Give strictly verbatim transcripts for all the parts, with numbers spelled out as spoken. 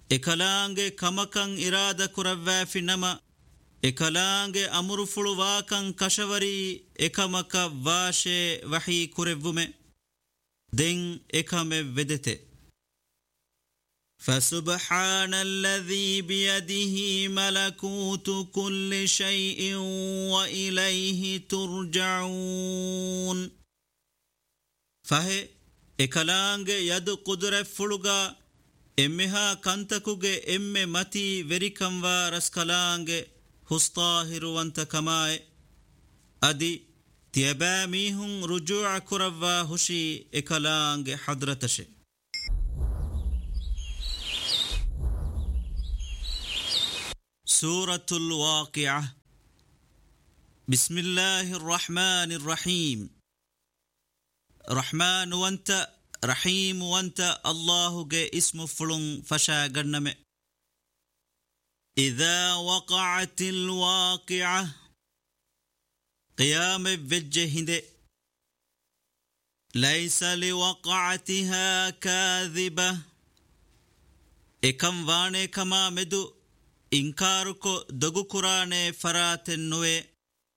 ekalaange kamakan irada kuravvafi nama ekalaange amuru fuluwakan kashavari ekamaka vaashe wahi kurevvume den ekame vedete فسبحان الذي بيده ملكوت كل شيء وإليه ترجعون فهي ekalaange yadu kudure fuluga emmeha kantakuge emme mati verikamwa raskalaange hustahiruwanta kamae adi tiyaba mihun rujua kuravwa hushi ekalaange hadratashe سورة الواقعة بسم الله الرحمن الرحيم رحمن وانت رحيم وانت الله جاء اسم فلن فشا جنم إذا وقعت الواقعة قيام بجهد ليس لوقعتها كاذبة إكم واني كما مدو إنكاركو دغو قرآن فراتن نوي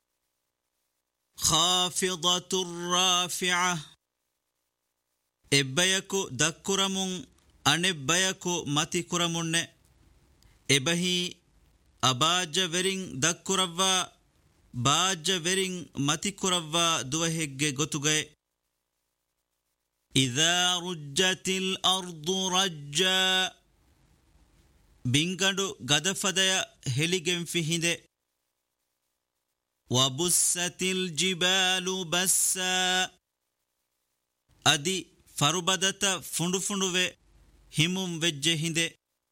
خافضة الرافعة إبايكو دكرمون أنبايكو ماتي كرمون إبهي أباج ورين دكروا باج ورين ماتي كروا دوهيج غتوغي إذا رجت الأرض رجا بينغدو غدفديا هليجن فيهinde وبست الجبال بسا أدي فربدتا فندو فندو همم وجهinde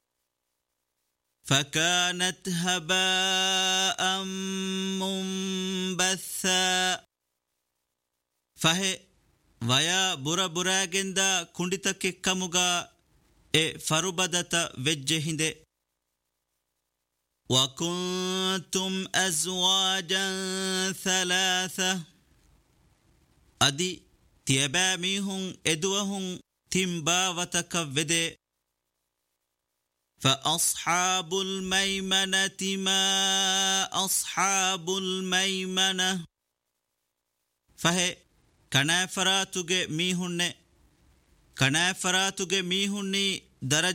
فكانت هباء منبثا فهي ويا برا برا جندا كندتك كموغا إ فربدتا وجهinde وكنتم أزواجا ثلاثة أدي تيباميهم إدوهم تنباوتك ودي فأصحاب الميمنة ما أصحاب الميمنة فهي كنافراتك ميهن كنافراتك ميهن درج